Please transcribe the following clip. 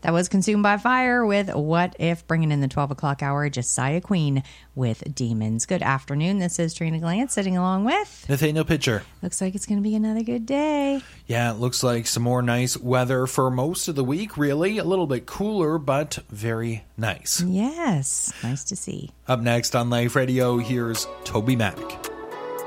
That was Consumed by Fire with What If, bringing in the 12 o'clock hour, Josiah Queen with Demons. Good afternoon. This is Trina Glantz sitting along with Nathaniel Pitcher. Looks like it's going to be another good day. Yeah, it looks like some more nice weather for most of the week, really. A little bit cooler, but very nice. Yes, nice to see. Up next on Life Radio, here's Toby Mac.